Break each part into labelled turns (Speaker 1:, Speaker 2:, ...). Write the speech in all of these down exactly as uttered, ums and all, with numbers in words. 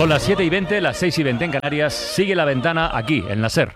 Speaker 1: Son las siete y veinte, las seis y veinte en Canarias. Sigue La Ventana aquí, en la SER.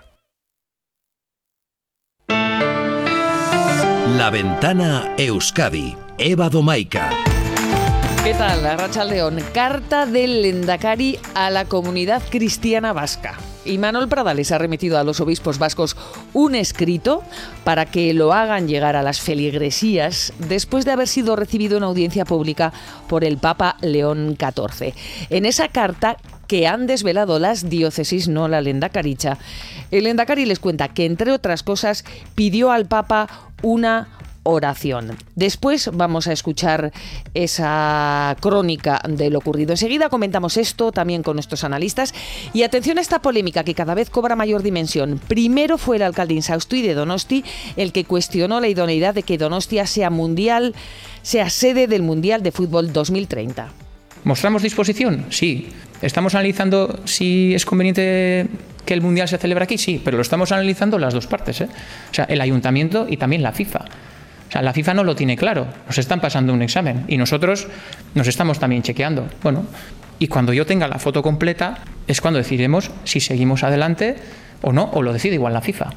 Speaker 2: La Ventana Euskadi. Eva Domaica.
Speaker 3: ¿Qué tal, Arratsaldeon? Carta del Lehendakari a la comunidad cristiana vasca. Imanol Pradales ha remitido a los obispos vascos un escrito para que lo hagan llegar a las feligresías después de haber sido recibido en audiencia pública por el Papa León catorce. En esa carta, que han desvelado las diócesis, no la Lehendakaricha, el Lehendakari les cuenta que, entre otras cosas, pidió al Papa una oración. Después vamos a escuchar esa crónica de lo ocurrido. Enseguida comentamos esto también con nuestros analistas. Y atención a esta polémica que cada vez cobra mayor dimensión. Primero fue el alcalde Insausti de Donosti el que cuestionó la idoneidad de que Donostia sea mundial, sea sede del Mundial de Fútbol dos mil treinta.
Speaker 4: ¿Mostramos disposición? Sí. ¿Estamos analizando si es conveniente que el Mundial se celebre aquí? Sí, pero lo estamos analizando las dos partes, ¿eh? O sea, el Ayuntamiento y también la FIFA. O sea, la FIFA no lo tiene claro, nos están pasando un examen y nosotros nos estamos también chequeando. Bueno, y cuando yo tenga la foto completa es cuando decidiremos si seguimos adelante o no, o lo decide igual la FIFA.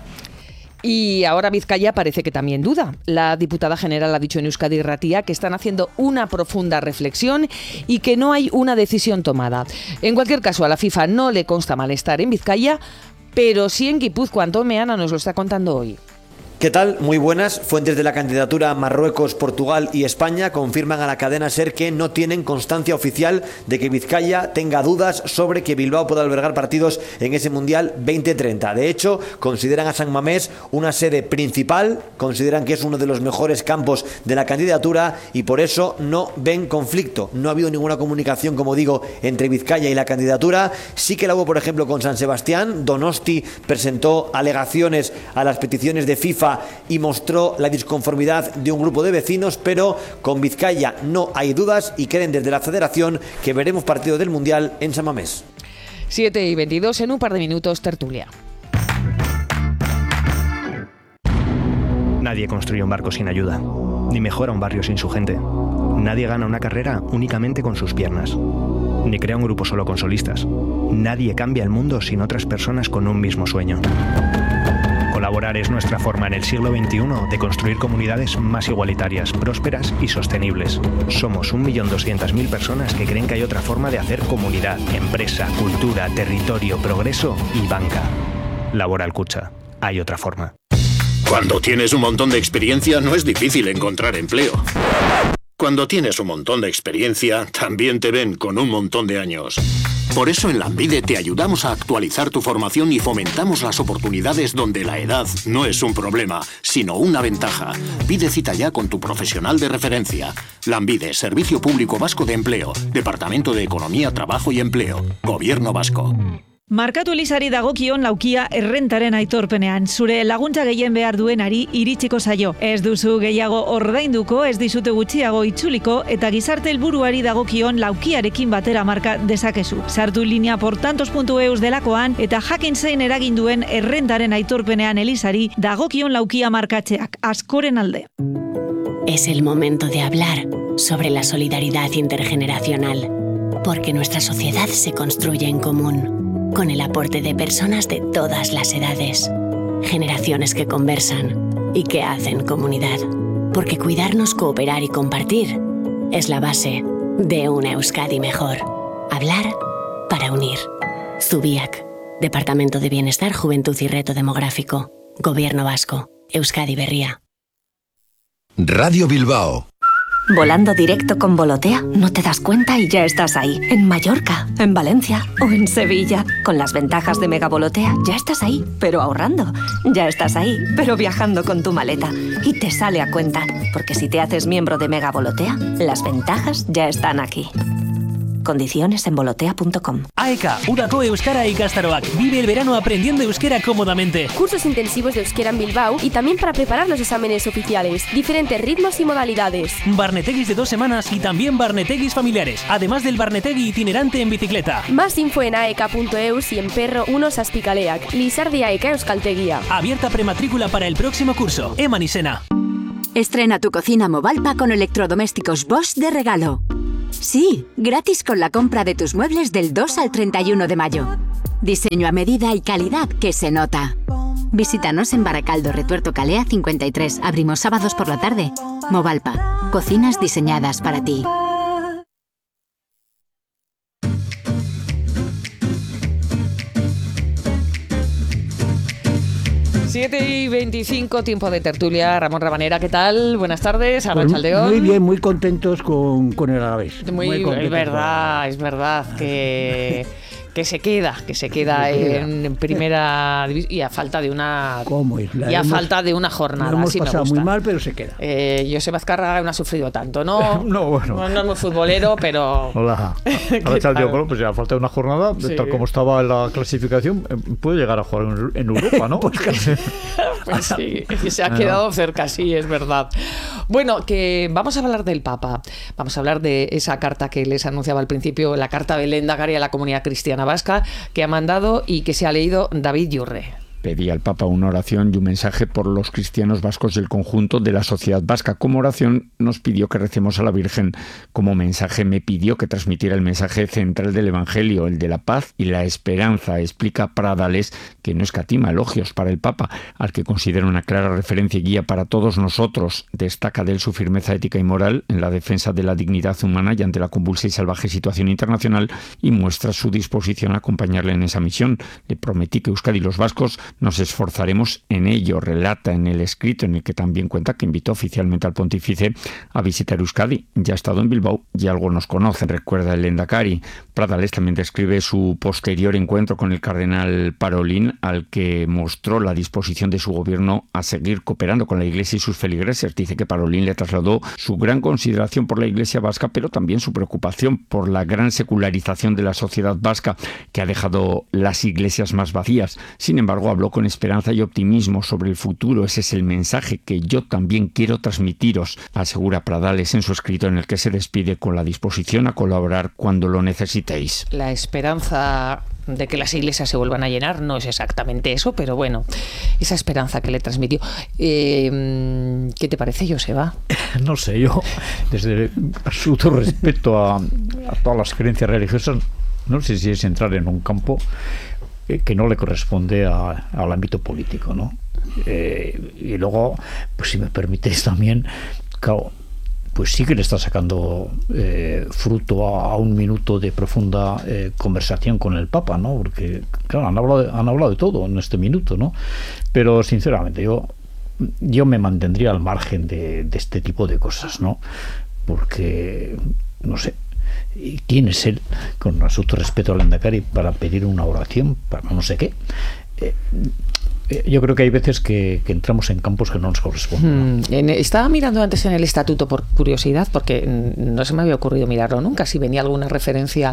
Speaker 3: Y ahora Vizcaya parece que también duda. La diputada general ha dicho en Euskadi Irratia que están haciendo una profunda reflexión y que no hay una decisión tomada. En cualquier caso, a la FIFA no le consta malestar en Vizcaya, pero sí en Guipúzcoa. Antón Meana nos lo está contando hoy.
Speaker 5: ¿Qué tal? Muy buenas. Fuentes de la candidatura Marruecos, Portugal y España confirman a la cadena SER que no tienen constancia oficial de que Vizcaya tenga dudas sobre que Bilbao pueda albergar partidos en ese Mundial veinte treinta. De hecho, consideran a San Mamés una sede principal, consideran que es uno de los mejores campos de la candidatura y por eso no ven conflicto. No ha habido ninguna comunicación, como digo, entre Vizcaya y la candidatura. Sí que la hubo, por ejemplo, con San Sebastián. Donosti presentó alegaciones a las peticiones de FIFA y mostró la disconformidad de un grupo de vecinos, pero con Vizcaya no hay dudas y creen desde la federación que veremos partido del Mundial en San Mamés.
Speaker 3: siete y veintidós, en un par de minutos, tertulia.
Speaker 6: Nadie construye un barco sin ayuda, ni mejora un barrio sin su gente. Nadie gana una carrera únicamente con sus piernas, ni crea un grupo solo con solistas. Nadie cambia el mundo sin otras personas con un mismo sueño. Colaborar es nuestra forma en el siglo veintiuno de construir comunidades más igualitarias, prósperas y sostenibles. Somos un millón doscientas mil personas que creen que hay otra forma de hacer comunidad, empresa, cultura, territorio, progreso y banca. Laboral Kutxa. Hay otra forma.
Speaker 7: Cuando tienes un montón de experiencia, no es difícil encontrar empleo. Cuando tienes un montón de experiencia, también te ven con un montón de años. Por eso en Lanbide te ayudamos a actualizar tu formación y fomentamos las oportunidades donde la edad no es un problema, sino una ventaja. Pide cita ya con tu profesional de referencia. Lanbide, Servicio Público Vasco de Empleo, Departamento de Economía, Trabajo y Empleo, Gobierno Vasco.
Speaker 8: Markatu Elizari dagokion laukia errentaren aitorpenean, zure laguntza gehien behar duenari iritsiko zaio. Ez duzu gehiago ordainduko, ez dizute gutxiago itzuliko eta gizarte helburuari dagokion laukiarekin batera marka dezakezu. Sartu linea portantos puntu eus delakoan eta jakin zein eragin duen errentaren aitorpenean Elizari dagokion laukia markatzeak, askoren alde.
Speaker 9: Es el momento de hablar sobre la solidaridad intergeneracional, porque nuestra sociedad se construye en común, con el aporte de personas de todas las edades, generaciones que conversan y que hacen comunidad. Porque cuidarnos, cooperar y compartir es la base de una Euskadi mejor. Hablar para unir. Zubiak, Departamento de Bienestar, Juventud y Reto Demográfico, Gobierno Vasco, Euskadi Berria.
Speaker 2: Radio Bilbao.
Speaker 10: Volando directo con Volotea, no te das cuenta y ya estás ahí. En Mallorca, en Valencia o en Sevilla. Con las ventajas de Mega Volotea, ya estás ahí, pero ahorrando. Ya estás ahí, pero viajando con tu maleta. Y te sale a cuenta, porque si te haces miembro de Mega Volotea, las ventajas ya están aquí. Condiciones en volotea punto com.
Speaker 11: AECA, Udako Euskara ikastaroak. Vive el verano aprendiendo euskera cómodamente.
Speaker 12: Cursos intensivos de euskera en Bilbao y también para preparar los exámenes oficiales. Diferentes ritmos y modalidades.
Speaker 11: Barnetegis de dos semanas y también barnetegis familiares. Además del barnetegui itinerante en bicicleta.
Speaker 12: Más info en aeka punto eus y en Perro uno Saspicaleac. Lizardi AECA Euskaltegia.
Speaker 11: Abierta prematrícula para el próximo curso. Eman Isena.
Speaker 13: Estrena tu cocina Movalpa con electrodomésticos Bosch de regalo. Sí, gratis con la compra de tus muebles del dos al treinta y uno de mayo. Diseño a medida y calidad que se nota. Visítanos en Baracaldo, Retuerto Calea cincuenta y tres. Abrimos sábados por la tarde. Movalpa. Cocinas diseñadas para ti.
Speaker 3: siete y veinticinco, tiempo de tertulia. Ramón Rabanera, ¿qué tal? Buenas tardes. Arrachaldeón.
Speaker 14: Pues muy bien, muy contentos con, con el Alavés.
Speaker 3: Muy, muy es verdad, con... es verdad que... que se queda, que se queda se queda. en primera división y a falta de una
Speaker 14: ¿Cómo es? La
Speaker 3: y a
Speaker 14: hemos,
Speaker 3: falta de una jornada.
Speaker 14: Lo hemos
Speaker 3: así
Speaker 14: pasado
Speaker 3: me gusta.
Speaker 14: muy mal, pero se queda.
Speaker 3: Eh, Josep Azcárraga no ha sufrido tanto, ¿no?
Speaker 15: no, bueno.
Speaker 3: No, no es muy futbolero, pero...
Speaker 15: Hola. Ahora pues a falta de una jornada, sí. tal como estaba en la clasificación, puede llegar a jugar en Europa, ¿no?
Speaker 3: pues, pues sí, se ha quedado cerca, sí, es verdad. Bueno, que vamos a hablar del Papa. Vamos a hablar de esa carta que les anunciaba al principio, la carta del Lehendakari a la comunidad cristiana vasca, que ha mandado y que se ha leído David Yurre.
Speaker 16: Pedía al Papa una oración y un mensaje por los cristianos vascos del conjunto de la sociedad vasca. Como oración nos pidió que recemos a la Virgen. Como mensaje me pidió que transmitiera el mensaje central del Evangelio, el de la paz y la esperanza. Explica Pradales, que no escatima elogios para el Papa, al que considera una clara referencia y guía para todos nosotros. Destaca de él su firmeza ética y moral en la defensa de la dignidad humana y ante la convulsa y salvaje situación internacional, y muestra su disposición a acompañarle en esa misión. Le prometí que Euskadi y los vascos nos esforzaremos en ello, relata en el escrito, en el que también cuenta que invitó oficialmente al pontífice a visitar Euskadi. Ya ha estado en Bilbao y algo nos conoce, recuerda el Lehendakari. Pradales también describe su posterior encuentro con el cardenal Parolin, al que mostró la disposición de su gobierno a seguir cooperando con la Iglesia y sus feligreses. Dice que Parolin le trasladó su gran consideración por la Iglesia vasca, pero también su preocupación por la gran secularización de la sociedad vasca, que ha dejado las iglesias más vacías. Sin embargo, habló con esperanza y optimismo sobre el futuro. Ese es el mensaje que yo también quiero transmitiros, asegura Pradales en su escrito, en el que se despide con la disposición a colaborar cuando lo necesitéis.
Speaker 3: La esperanza de que las iglesias se vuelvan a llenar no es exactamente eso, pero bueno, esa esperanza que le transmitió. Eh, ¿Qué te parece, Joseba?
Speaker 15: No sé, yo desde absoluto respeto a, a todas las creencias religiosas, no sé si es entrar en un campo que no le corresponde a, al ámbito político, ¿no? Eh, y luego, pues si me permitéis también, claro, pues sí que le está sacando eh, fruto a, a un minuto de profunda eh, conversación con el Papa, ¿no? Porque, claro, han hablado, de, han hablado de todo en este minuto, ¿no? Pero, sinceramente, yo, yo me mantendría al margen de, de este tipo de cosas, ¿no? Porque, no sé, ¿y quién es él, con absoluto respeto al Lehendakari, para pedir una oración para no sé qué? Eh, yo creo que hay veces que, que entramos en campos que no nos corresponden, ¿no?
Speaker 3: Hmm. Estaba mirando antes en el estatuto por curiosidad, porque no se me había ocurrido mirarlo nunca, si venía alguna referencia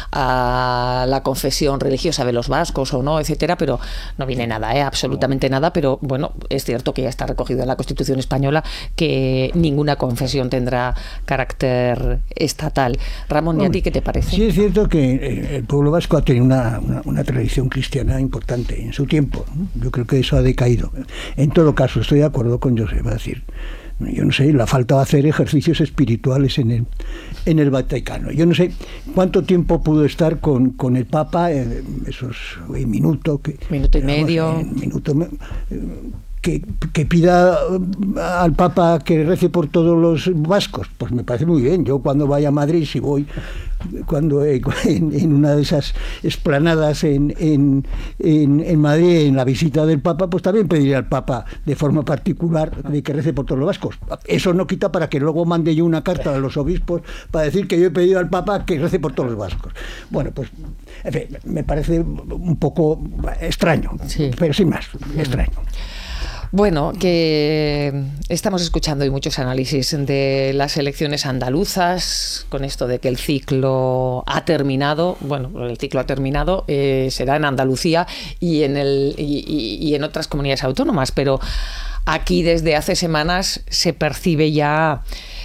Speaker 3: a la confesión religiosa de los vascos o no, etcétera, pero no viene nada, ¿eh? absolutamente nada. Pero bueno, es cierto que ya está recogido en la Constitución española que ninguna confesión tendrá carácter estatal. Ramón, ¿y a ti qué te parece?
Speaker 14: Sí, es cierto que el pueblo vasco ha tenido una, una, una tradición cristiana importante en su tiempo, ¿no? Yo creo que eso ha decaído. En todo caso, estoy de acuerdo con Josep, va a decir, yo no sé, la falta de hacer ejercicios espirituales en el, en el Vaticano. Yo no sé cuánto tiempo pudo estar con, con el Papa, eh, esos eh, minutos que...
Speaker 3: Minuto y medio.
Speaker 14: Eh, minuto, eh, que, que pida al Papa que rece por todos los vascos, pues me parece muy bien. Yo cuando vaya a Madrid, si voy cuando eh, en, en una de esas esplanadas en, en, en, en Madrid, en la visita del Papa, pues también pediré al Papa de forma particular de que rece por todos los vascos. Eso no quita para que luego mande yo una carta a los obispos para decir que yo he pedido al Papa que rece por todos los vascos. Bueno, pues en fin, me parece un poco extraño, sí. Pero sin más, extraño.
Speaker 3: Bueno, que estamos escuchando hoy muchos análisis de las elecciones andaluzas, con esto de que el ciclo ha terminado. Bueno, el ciclo ha terminado, eh, será en Andalucía y en, el, y, y, y en otras comunidades autónomas, pero aquí desde hace semanas se percibe ya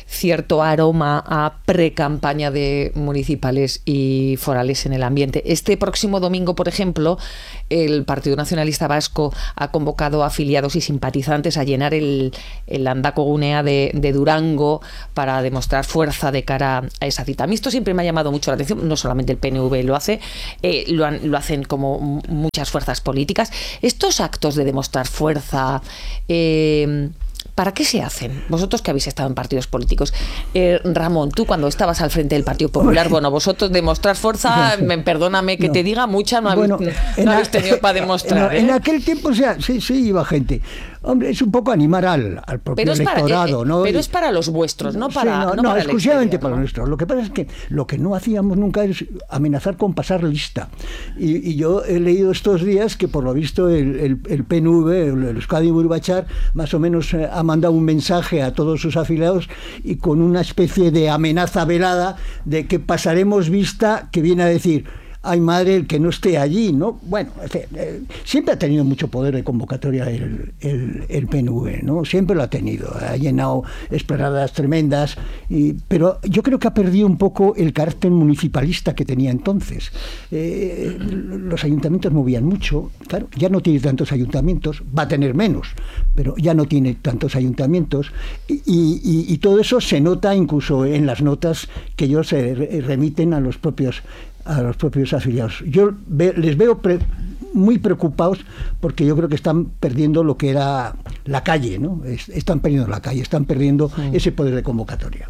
Speaker 3: cierto aroma a pre-campaña de municipales y forales en el ambiente. Este próximo domingo, por ejemplo, el Partido Nacionalista Vasco ha convocado a afiliados y simpatizantes a llenar el, el Landako Gunea de, de Durango para demostrar fuerza de cara a esa cita. A mí esto siempre me ha llamado mucho la atención, no solamente el P N V lo hace, eh, lo, han, lo hacen como muchas fuerzas políticas. Estos actos de demostrar fuerza, eh, ¿para qué se hacen? Vosotros que habéis estado en partidos políticos. Eh, Ramón, tú cuando estabas al frente del Partido Popular, bueno, vosotros demostrar fuerza, me, perdóname que no. te diga, mucha no habéis, bueno, no habéis tenido para demostrar.
Speaker 14: En,
Speaker 3: ¿eh?
Speaker 14: en aquel tiempo, o sea, sí, sí iba gente. Hombre, es un poco animar al, al propio
Speaker 3: pero es
Speaker 14: electorado,
Speaker 3: para, eh,
Speaker 14: ¿no?
Speaker 3: Pero es para los vuestros, no para...
Speaker 14: Sí, no,
Speaker 3: no,
Speaker 14: no
Speaker 3: para
Speaker 14: exclusivamente
Speaker 3: exterior,
Speaker 14: para
Speaker 3: ¿no?
Speaker 14: los nuestros. Lo que pasa es que lo que no hacíamos nunca es amenazar con pasar lista. Y, y yo he leído estos días que, por lo visto, el, el, el P N V, el, el Euskadi Buru Batzar, más o menos eh, ha mandado un mensaje a todos sus afiliados y con una especie de amenaza velada de que pasaremos vista, que viene a decir... ay madre el que no esté allí, ¿no? Bueno, eh, siempre ha tenido mucho poder de convocatoria el, el, el P N V, ¿no? Siempre lo ha tenido, ha llenado esplanadas tremendas, y, pero yo creo que ha perdido un poco el carácter municipalista que tenía entonces. Eh, los ayuntamientos movían mucho, claro, ya no tiene tantos ayuntamientos, va a tener menos, pero ya no tiene tantos ayuntamientos, y, y, y todo eso se nota incluso en las notas que ellos se remiten a los propios a los propios afiliados. Yo ve, les veo pre, muy preocupados porque yo creo que están perdiendo lo que era la calle, ¿no? Es, están perdiendo la calle, están perdiendo mm. ese poder de convocatoria.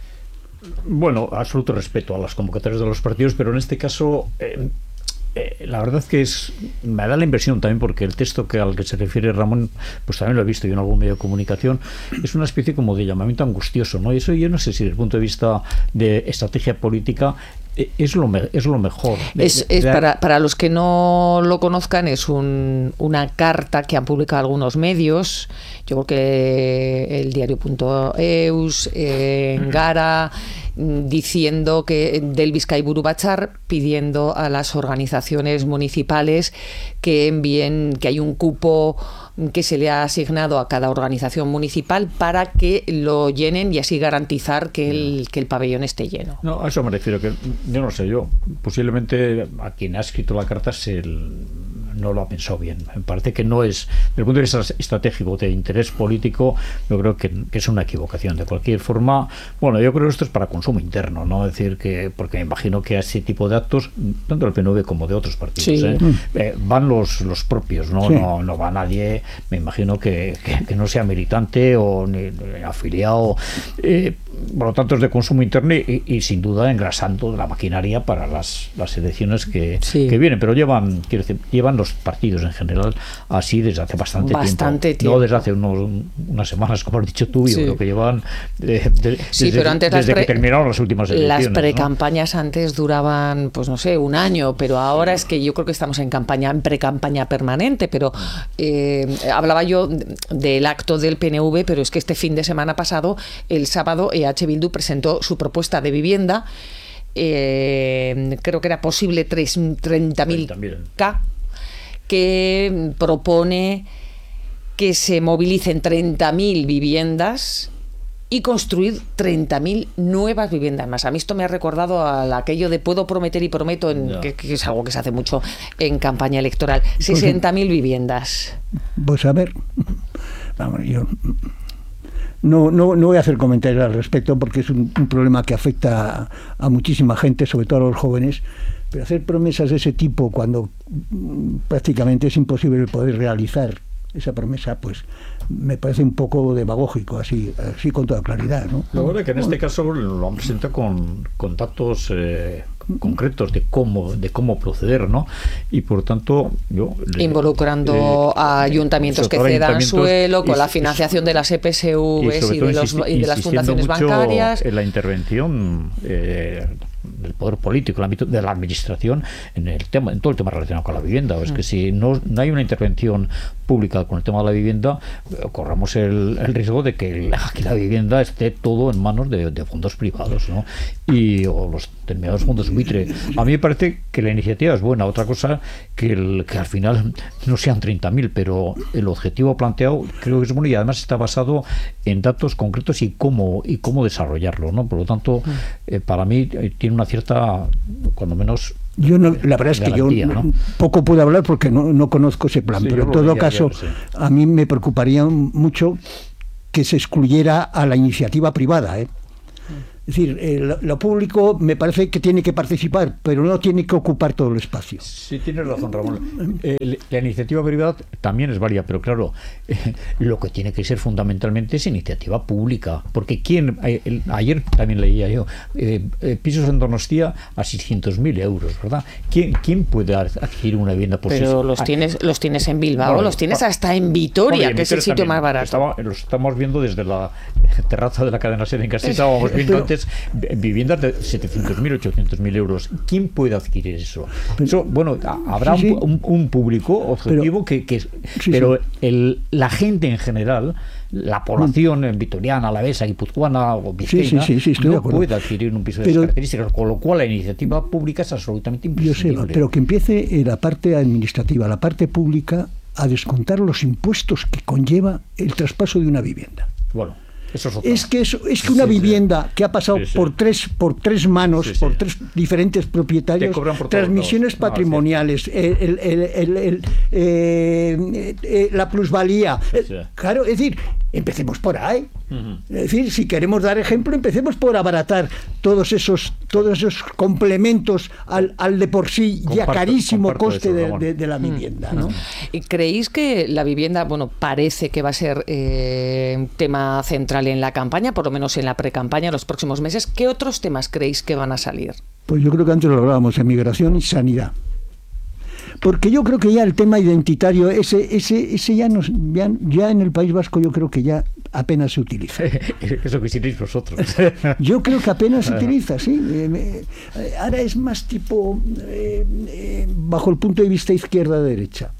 Speaker 15: Bueno, absoluto respeto a las convocatorias de los partidos, pero en este caso... Eh, Eh, la verdad que es me da la impresión también, porque el texto que al que se refiere Ramón, pues también lo he visto yo en algún medio de comunicación, es una especie como de llamamiento angustioso, ¿no? Y eso yo no sé si desde el punto de vista de estrategia política eh, es lo me, es lo mejor.
Speaker 3: Es, es para, para los que no lo conozcan, es un, una carta que han publicado algunos medios, yo creo que el diario punto eus, eh, Gara, diciendo que del Bizkai Buru Batzar, pidiendo a las organizaciones municipales que envíen, que hay un cupo que se le ha asignado a cada organización municipal para que lo llenen y así garantizar que el, que el pabellón esté lleno.
Speaker 15: No, a eso me refiero, que yo no sé, yo posiblemente a quien ha escrito la carta se el, no lo ha pensado bien. Me parece que no es, desde el punto de vista estratégico, de interés político, yo creo que, que es una equivocación. De cualquier forma, bueno, yo creo que esto es para consumo interno, ¿no? Es decir, que porque me imagino que a ese tipo de actos, tanto del P N V como de otros partidos, sí. ¿eh? Eh, van los, los propios, ¿no? Sí. No, no va nadie, me imagino que, que, que no sea militante o ni, ni afiliado. Eh, por lo tanto, es de consumo interno y, y sin duda engrasando la maquinaria para las, las elecciones que, sí. que vienen. Pero llevan, quiero decir, llevan los partidos en general así desde hace bastante,
Speaker 3: bastante
Speaker 15: tiempo.
Speaker 3: tiempo.
Speaker 15: No desde hace unos, unas semanas, como has dicho tú, sí. yo creo que llevan eh, de,
Speaker 3: sí,
Speaker 15: desde,
Speaker 3: pero antes
Speaker 15: desde
Speaker 3: pre,
Speaker 15: que terminaron las últimas elecciones.
Speaker 3: Las precampañas, ¿no? Antes duraban, pues no sé, un año, pero ahora es que yo creo que estamos en campaña, en precampaña permanente. Pero eh, hablaba yo del acto del P N V, pero es que este fin de semana pasado, el sábado, E H Bildu presentó su propuesta de vivienda. Eh, creo que era posible treinta mil K, que propone que se movilicen treinta mil viviendas y construir treinta mil nuevas viviendas más. A mí esto me ha recordado a aquello de puedo prometer y prometo, en, no. que, que es algo que se hace mucho en campaña electoral. sesenta mil viviendas.
Speaker 14: Pues a ver, vamos, yo no, no, no voy a hacer comentarios al respecto porque es un, un problema que afecta a, a muchísima gente, sobre todo a los jóvenes. Pero hacer promesas de ese tipo cuando prácticamente es imposible poder realizar esa promesa, pues me parece un poco demagógico, así, así con toda claridad, ¿no?
Speaker 15: La verdad es que en este caso lo han presentado con, con datos eh, concretos de cómo de cómo proceder, ¿no? Y por tanto, yo
Speaker 3: involucrando eh, a ayuntamientos que cedan suelo, con y, la financiación de las E P S Vs y, y, de, los, y de las fundaciones bancarias.
Speaker 15: En la intervención eh, del poder político, el ámbito de la administración en el tema, en todo el tema relacionado con la vivienda. O es que si no, no hay una intervención pública con el tema de la vivienda, corramos el, el riesgo de que aquí la vivienda esté todo en manos de, de fondos privados, ¿no? Y o los determinados fondos buitre. A mí me parece que la iniciativa es buena. Otra cosa que, el, que al final no sean treinta mil, pero el objetivo planteado creo que es bueno y además está basado en datos concretos y cómo y cómo desarrollarlo, ¿no? Por lo tanto, eh, para mí eh, tiene una cierta, cuando menos,
Speaker 14: yo no, la verdad es que
Speaker 15: garantía,
Speaker 14: yo
Speaker 15: ¿no?
Speaker 14: poco puedo hablar porque no, no conozco ese plan,
Speaker 15: Sí,
Speaker 14: pero en
Speaker 15: yo
Speaker 14: todo
Speaker 15: lo veía,
Speaker 14: caso
Speaker 15: ya lo sé.
Speaker 14: a mí me preocuparía mucho que se excluyera a la iniciativa privada, ¿eh? Es decir, eh, lo, lo público me parece que tiene que participar, pero no tiene que ocupar todo el espacio.
Speaker 15: Sí, tienes razón, Ramón. Eh, la iniciativa privada también es válida, pero claro, eh, lo que tiene que ser fundamentalmente es iniciativa pública. Porque quién, eh, el, ayer también leía yo, eh, eh, pisos en Donostia a seiscientos mil euros, ¿verdad? ¿Quién, quién puede adquirir una vivienda por
Speaker 3: Pero
Speaker 15: seis-
Speaker 3: los
Speaker 15: Ah,
Speaker 3: tienes, los tienes en Bilbao,
Speaker 15: vale,
Speaker 3: los tienes
Speaker 15: va-
Speaker 3: hasta en Vitoria,
Speaker 15: Vale,
Speaker 3: que es el
Speaker 15: Vitoria
Speaker 3: sitio
Speaker 15: también.
Speaker 3: más barato.
Speaker 15: Estaba- los estamos viendo desde la terraza de la cadena SER en Castilla. Estábamos viendo
Speaker 14: Pero-
Speaker 15: antes vi- viviendas de setecientos mil, ochocientos mil euros. ¿Quién puede adquirir eso? Eso, bueno, a- habrá
Speaker 14: Sí, sí.
Speaker 15: Un, un- un público objetivo que, que es-
Speaker 14: Sí,
Speaker 15: pero
Speaker 14: sí.
Speaker 15: El, la gente en general, la población en vitoriana, alavesa, guipuzcoana o vizcaína,
Speaker 14: sí, sí, estoy de
Speaker 15: no
Speaker 14: acuerdo.
Speaker 15: puede adquirir un piso de
Speaker 14: Pero-
Speaker 15: esas características, con lo cual la iniciativa pública es absolutamente
Speaker 14: Yo
Speaker 15: imprescindible.
Speaker 14: sé, pero que empiece eh, la parte administrativa, la parte pública, a descontar los impuestos que conlleva el traspaso de una vivienda.
Speaker 15: Bueno, eso es otra.
Speaker 14: Es que eso, es que una
Speaker 15: Sí, sí.
Speaker 14: vivienda que ha pasado
Speaker 15: Sí, sí.
Speaker 14: por tres por tres manos,
Speaker 15: Sí, sí.
Speaker 14: por tres diferentes propietarios,
Speaker 15: Te cobran por todos
Speaker 14: transmisiones
Speaker 15: lados. No,
Speaker 14: patrimoniales, el- el- el- el- el, eh, eh, la plusvalía.
Speaker 15: Sí,
Speaker 14: Eh,
Speaker 15: sí.
Speaker 14: Claro, es decir, empecemos por ahí.
Speaker 15: Ujú.
Speaker 14: Es decir, si queremos dar ejemplo, empecemos por abaratar todos esos todos esos complementos al, al de por sí ya
Speaker 15: Comparto-
Speaker 14: carísimo
Speaker 15: comparto
Speaker 14: coste
Speaker 15: eso,
Speaker 14: de,
Speaker 15: Ramón.
Speaker 14: de- de la vivienda, ¿no?
Speaker 3: ¿Y creéis que la vivienda, bueno, parece que va a ser eh, tema central en la campaña, por lo menos en la precampaña, en los próximos meses? ¿Qué otros temas creéis que van a salir?
Speaker 14: Pues yo creo que antes lo hablábamos, emigración y sanidad. Porque yo creo que ya el tema identitario, ese ese ese ya, nos, ya, ya en el País Vasco yo creo que ya apenas se utiliza.
Speaker 15: Eso quisierais vosotros.
Speaker 14: Yo creo que apenas se utiliza, sí. Eh, me- eh, ahora es más tipo, eh, eh, bajo el punto de vista izquierda-derecha.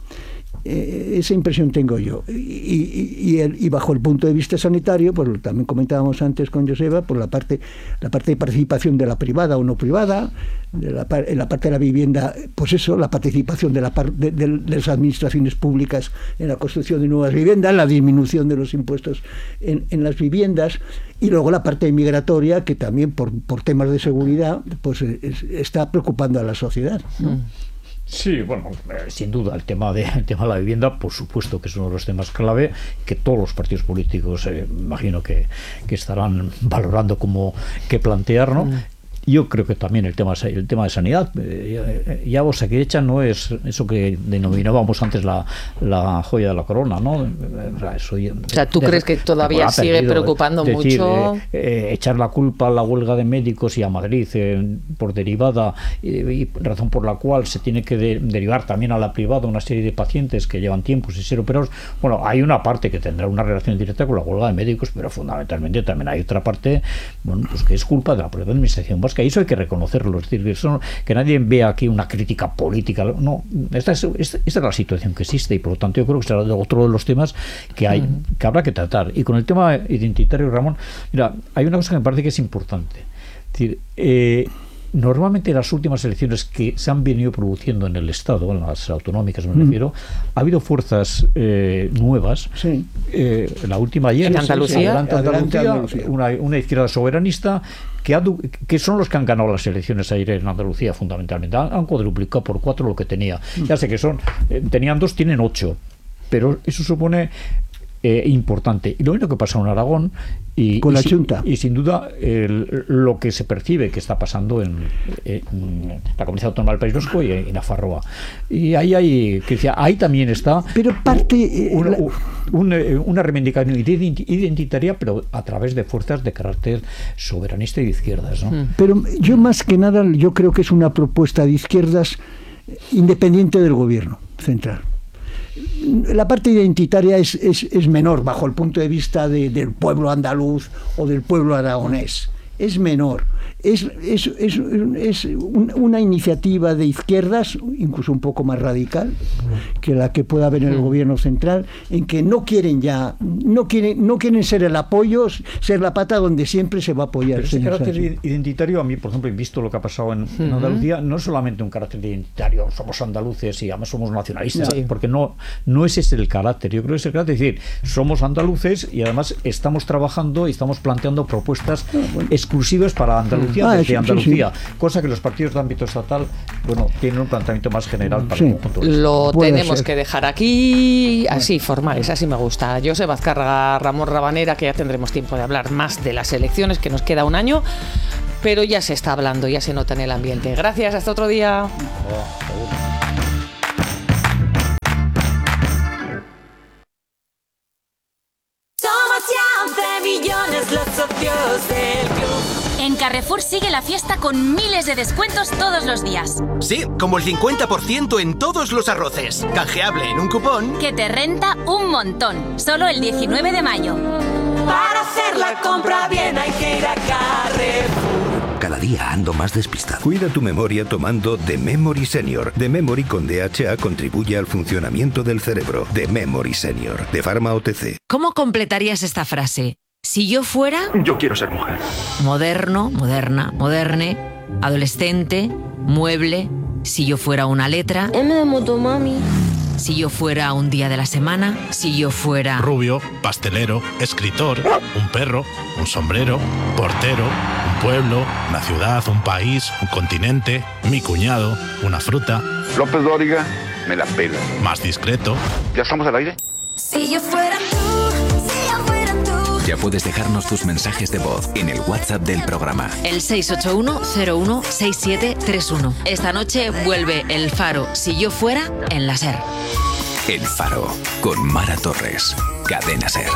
Speaker 14: Eh, esa impresión tengo yo. Y, y- y el- y bajo el punto de vista sanitario, pues lo- también comentábamos antes con Joseba, por la parte, la parte de participación de la privada o no privada, de la, par- en la parte de la vivienda, pues eso, la participación de, la par- de, de- de las administraciones públicas en la construcción de nuevas viviendas, la disminución de los impuestos en, en las viviendas, y luego la parte migratoria, que también por, por temas de seguridad, pues es- está preocupando a la sociedad, ¿no?
Speaker 15: Sí, bueno, eh, sin duda el tema de el tema de la vivienda, por supuesto que es uno de los temas clave que todos los partidos políticos, eh, imagino que, que estarán valorando como que plantear, ¿no? Yo creo que también el tema el tema de sanidad, eh, ya Osakidetza no es eso que denominábamos antes la, la joya de la corona, ¿no? O sea, eso ya-
Speaker 3: O sea, ¿tú crees que todavía
Speaker 15: ha
Speaker 3: sigue
Speaker 15: perdido,
Speaker 3: preocupando
Speaker 15: es decir,
Speaker 3: mucho?
Speaker 15: eh, eh, echar la culpa a la huelga de médicos y a Madrid eh, por derivada y, y razón por la cual se tiene que de- derivar también a la privada una serie de pacientes que llevan tiempo sin ser operados. Bueno, hay una parte que tendrá una relación directa con la huelga de médicos, pero fundamentalmente también hay otra parte, bueno, pues que es culpa de la propia administración vasca, y eso hay que reconocerlo. Es decir, que, eso, que nadie vea aquí una crítica política. No, esta es, esta, esta es la situación que existe, y por lo tanto yo creo que será otro de los temas que hay, que habrá que tratar. Y con el tema identitario, Ramón, mira, hay una cosa que me parece que es importante. Es decir, eh, normalmente en las últimas elecciones que se han venido produciendo en el Estado, en las autonómicas me
Speaker 14: Mm.
Speaker 15: refiero, ha habido fuerzas eh, nuevas.
Speaker 14: Sí.
Speaker 15: Eh, la última ayer,
Speaker 3: ¿En Andalucía?
Speaker 15: Adelante
Speaker 14: Adelante
Speaker 15: Andalucía,
Speaker 14: Andalucía.
Speaker 15: Una, una izquierda soberanista que, ha, du- que son los que han ganado las elecciones ayer en Andalucía fundamentalmente. Han, han cuadruplicado por cuatro lo que tenía. Ya sé que son, eh, tenían dos, tienen ocho, pero eso supone eh, importante. Y lo mismo que pasa en Aragón y,
Speaker 14: Con
Speaker 15: y
Speaker 14: la
Speaker 15: si-
Speaker 14: Xunta.
Speaker 15: y sin duda el- lo que se percibe que está pasando en, en la Comunidad Autónoma del País Vasco y en Nafarroa. Y ahí hay, que decía, ahí también está
Speaker 14: Pero parte... eh,
Speaker 15: una,
Speaker 14: la-
Speaker 15: un- eh, una reivindicación identi- identitaria, pero a través de fuerzas de carácter soberanista y de izquierdas, ¿no?
Speaker 14: Pero yo más que nada, yo creo que es una propuesta de izquierdas independiente del gobierno central. La parte identitaria es, es, es menor bajo el punto de vista de- del pueblo andaluz o del pueblo aragonés. es menor. Es, es, es, es un, una iniciativa de izquierdas, incluso un poco más radical que la que pueda haber en el gobierno central, en que no quieren ya, no quieren, no quieren ser el apoyo, ser la pata donde siempre se va a apoyar.
Speaker 15: Pero ese carácter Sánchez. identitario, a mí, por ejemplo, he visto lo que ha pasado en, en Andalucía, no es solamente un carácter identitario, somos andaluces y además somos nacionalistas, sí. porque no, no es ese el carácter. Yo creo que es el carácter, es decir, somos andaluces y además estamos trabajando y estamos planteando propuestas ah, bueno. exclusivas para Andalucía. Ah, desde sí, Andalucía, sí, sí. cosa que los partidos de ámbito estatal, bueno, tienen un planteamiento más general para sí. el conjunto.
Speaker 3: Lo Puede tenemos ser. que dejar aquí, así, formales, así me gusta. Josep Azcárraga, Ramón Rabanera, que ya tendremos tiempo de hablar más de las elecciones, que nos queda un año, pero ya se está hablando, ya se nota en el ambiente. Gracias, hasta otro día. Oh,
Speaker 17: millones los socios del club. En Carrefour sigue la fiesta con miles de descuentos todos los días.
Speaker 18: Sí, como el cincuenta por ciento en todos los arroces. Canjeable en un cupón
Speaker 17: que te renta un montón. Solo el diecinueve de mayo.
Speaker 19: Para hacer la compra bien hay que ir a Carrefour.
Speaker 2: Cada día ando más despistado. Cuida tu memoria tomando The Memory Senior. The Memory con D H A contribuye al funcionamiento del cerebro. The Memory Senior, de Pharma O T C.
Speaker 20: ¿Cómo completarías esta frase? Si yo fuera...
Speaker 21: Yo quiero ser mujer.
Speaker 20: Moderno, moderna, moderne, adolescente, mueble. Si yo fuera una letra...
Speaker 22: M de motomami.
Speaker 20: Si yo fuera un día de la semana. Si yo fuera...
Speaker 23: Rubio, pastelero, escritor, un perro, un sombrero, portero, un pueblo, una ciudad, un país, un continente, mi cuñado, una fruta.
Speaker 21: López Dóriga, me la pela.
Speaker 23: Más discreto.
Speaker 21: ¿Ya estamos al aire?
Speaker 17: Si yo fuera tú, si yo fuera tú.
Speaker 2: Ya puedes dejarnos tus mensajes de voz en el WhatsApp del programa.
Speaker 20: El seis ocho uno cero uno seis siete tres uno. Esta noche vuelve El Faro, Si yo fuera, en la SER.
Speaker 2: El Faro, con Mara Torres. Cadena SER.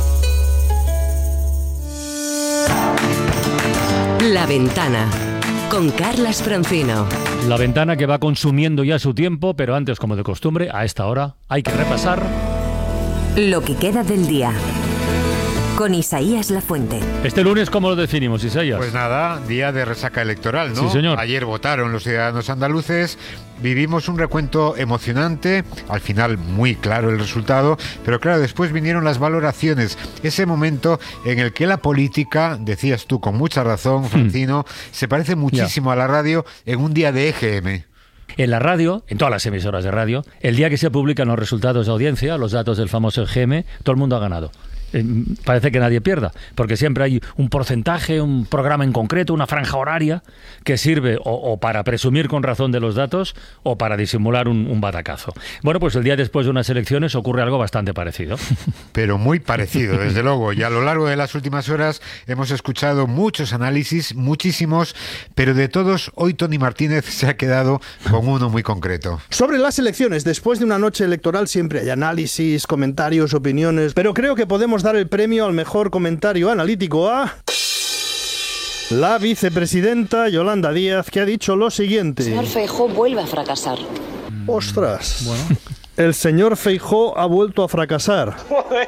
Speaker 24: La Ventana, con Carlas Francino.
Speaker 1: La Ventana que va consumiendo ya su tiempo, pero antes, como de costumbre, a esta hora hay que repasar
Speaker 24: lo que queda del día, con Isaías Lafuente.
Speaker 1: Este lunes, ¿cómo lo definimos, Isaías?
Speaker 25: Pues nada, día de resaca electoral, ¿no?
Speaker 1: Sí, señor.
Speaker 25: Ayer votaron los ciudadanos andaluces, vivimos un recuento emocionante, al final muy claro el resultado, pero claro, después vinieron las valoraciones, ese momento en el que la política, decías tú con mucha razón, Francino, hmm. se parece muchísimo yeah. a la radio en un día de E G M.
Speaker 1: En la radio, en todas las emisoras de radio, el día que se publican los resultados de audiencia, los datos del famoso E G M, todo el mundo ha ganado. Eh, parece que nadie pierda, porque siempre hay un porcentaje, un programa en concreto, una franja horaria que sirve o, o para presumir con razón de los datos o para disimular un, un batacazo. Bueno, pues el día después de unas elecciones ocurre algo bastante parecido.
Speaker 25: Pero muy parecido, desde luego. Y a lo largo de las últimas horas hemos escuchado muchos análisis, muchísimos, pero de todos, hoy Tony Martínez se ha quedado con uno muy concreto.
Speaker 26: Sobre las elecciones, después de una noche electoral siempre hay análisis, comentarios, opiniones, pero creo que podemos dar el premio al mejor comentario analítico a la vicepresidenta Yolanda Díaz, que ha dicho lo siguiente.
Speaker 22: El señor Feijóo vuelve a fracasar.
Speaker 26: Ostras. Bueno. El señor Feijóo ha vuelto a fracasar.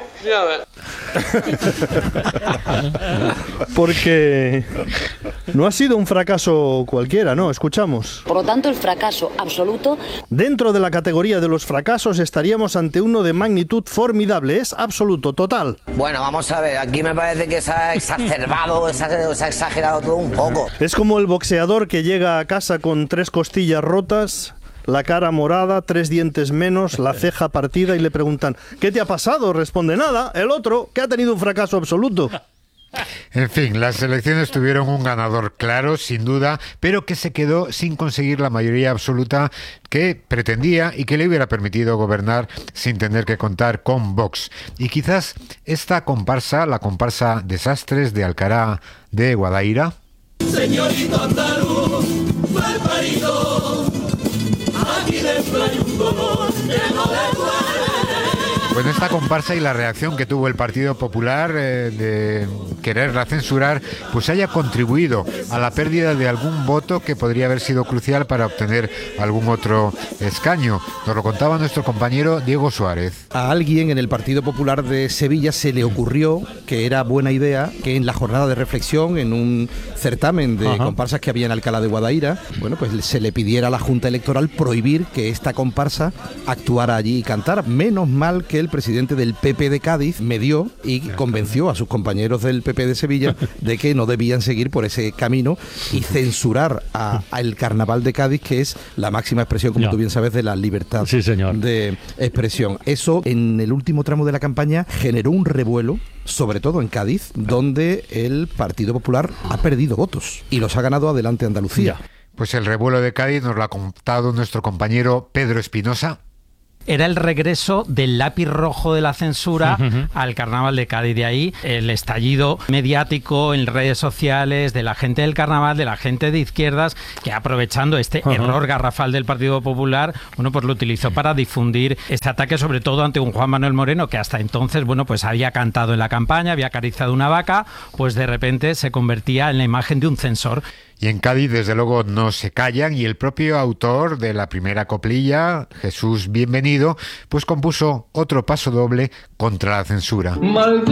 Speaker 26: Porque no ha sido un fracaso cualquiera, ¿no? Escuchamos.
Speaker 22: Por lo tanto, el fracaso absoluto.
Speaker 26: Dentro de la categoría de los fracasos estaríamos ante uno de magnitud formidable. Es absoluto, total.
Speaker 27: Bueno, vamos a ver. Aquí me parece que se ha exacerbado, se ha, se ha exagerado todo un poco.
Speaker 26: Es como el boxeador que llega a casa con tres costillas rotas, la cara morada, tres dientes menos, la ceja partida y le preguntan ¿qué te ha pasado? Responde nada. El otro, que ha tenido un fracaso absoluto.
Speaker 25: En fin, las elecciones tuvieron un ganador claro, sin duda, pero que se quedó sin conseguir la mayoría absoluta que pretendía y que le hubiera permitido gobernar sin tener que contar con Vox. Y quizás esta comparsa, la comparsa Desastres de Alcalá de Guadaira.
Speaker 19: Señorito andaluz, mal parido, aquí dentro hay un dolor que no le duele.
Speaker 25: Pues en esta comparsa y la reacción que tuvo el Partido Popular eh, de quererla censurar, pues haya contribuido a la pérdida de algún voto que podría haber sido crucial para obtener algún otro escaño. Nos lo contaba nuestro compañero Diego Suárez.
Speaker 4: A alguien en el Partido Popular de Sevilla se le ocurrió que era buena idea que en la jornada de reflexión, en un certamen de Ajá. comparsas que había en Alcalá de Guadaira, bueno, pues se le pidiera a la Junta Electoral prohibir que esta comparsa actuara allí y cantara. Menos mal que el presidente del P P de Cádiz medió y convenció a sus compañeros del P P de Sevilla de que no debían seguir por ese camino y censurar al Carnaval de Cádiz, que es la máxima expresión, como no. tú bien sabes, de la libertad
Speaker 1: sí, señor.
Speaker 4: de expresión. Eso, en el último tramo de la campaña, generó un revuelo, sobre todo en Cádiz, donde el Partido Popular ha perdido votos y los ha ganado Adelante Andalucía.
Speaker 25: Ya. Pues el revuelo de Cádiz nos lo ha contado nuestro compañero Pedro Espinosa.
Speaker 5: Era el regreso del lápiz rojo de la censura uh-huh. al Carnaval de Cádiz. De ahí el estallido mediático en redes sociales de la gente del Carnaval, de la gente de izquierdas, que aprovechando este uh-huh. error garrafal del Partido Popular, bueno, pues lo utilizó para difundir este ataque, sobre todo ante un Juan Manuel Moreno que hasta entonces, bueno, pues había cantado en la campaña, había acariciado una vaca, pues de repente se convertía en la imagen de un censor.
Speaker 25: Y en Cádiz, desde luego, no se callan, y el propio autor de la primera coplilla, Jesús Bienvenido, pues compuso otro paso doble contra la censura. Mal